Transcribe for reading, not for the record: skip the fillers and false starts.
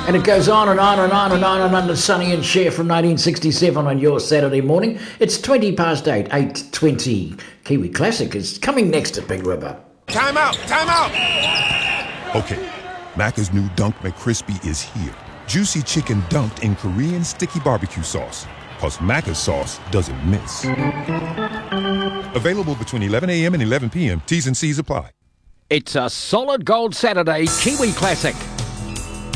And it goes on and on and on and on and on to Sonny and Cher from 1967 on your Saturday morning. It's 20 past 8, 8:20. Kiwi Classic is coming next at Big River. Time out! Time out! Okay, Macca's new Dunk McCrispy is here. Juicy chicken dunked in Korean sticky barbecue sauce. Plus Macca's sauce doesn't miss. Available between 11 a.m. and 11 p.m. T's and C's apply. It's a solid gold Saturday Kiwi Classic.